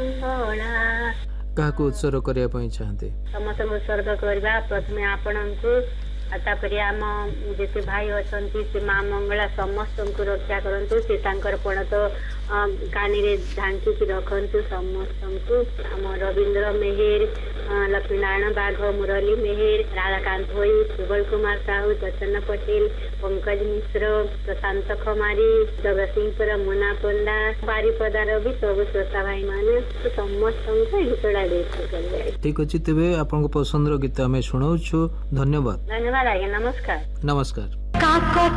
ମଙ୍ଗଳା। କାହାକୁ ଉତ୍ସର୍ଗ କରିବା ପାଇଁ ଚାହାନ୍ତି? ସମସ୍ତଙ୍କୁ ଉତ୍ସର୍ଗ କରିବା, ପ୍ରଥମେ ଆପଣଙ୍କୁ, ତାପରେ ଆମ ଯେତେ ଭାଇ ଅଛନ୍ତି ସେ ମା ମଙ୍ଗଳା ସମସ୍ତଙ୍କୁ ରକ୍ଷା କରନ୍ତୁ। ସେ ତାଙ୍କର ପଣତ କାନିରେ ଢାଙ୍କିକି ରଖନ୍ତୁ ସମସ୍ତଙ୍କୁ। ଆମ ରବୀନ୍ଦ୍ର ମେହେର, ଲକ୍ଷ୍ମୀନାରାୟଣ ବାଘ, ମୁରଲୀ ମେହେର, ରାଧାକାନ୍ତ ଭୋଇ, ସୁବଳ କୁମାର ସାହୁ, ଚଚନ ପଟେଲ, ପଙ୍କଜ ମିଶ୍ର, ପ୍ରଶାନ୍ତ ଖମାରୀ, ଜଗତସିଂହପୁର ମୁନା ପଣ୍ଡା, ବାରିପଦାର ବି ସବୁ ଶ୍ରୋତା ଭାଇ ମାନେ ସମସ୍ତଙ୍କୁ ଗୀତଟା ଦେଇଛୁ। ଠିକ ଅଛି, ତେବେ ଆପଣଙ୍କ ପସନ୍ଦର ଗୀତ ଆମେ ଶୁଣାଉଛୁ। ଧନ୍ୟବାଦ। ଧନ୍ୟବାଦ ଆଜ୍ଞା, ନମସ୍କାର। ନମସ୍କାର।